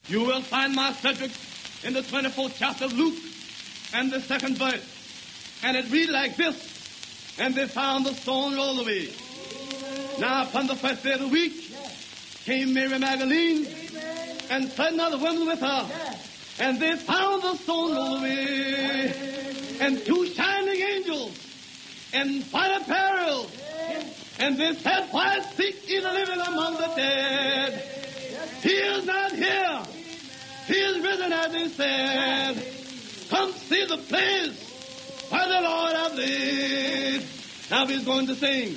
You will find my subject in the 24th chapter of Luke and the 2nd verse. And it reads like this. And they found the stone rolled away. Now upon the first day of the week came Mary Magdalene and certain other women with her. And they found the stone rolled away. And 2 shining angels in white apparel. And they said, why seek ye the living among the dead? He is not here. He is risen, as they said. Come see the place where the Lord hath laid. Now he's going to sing.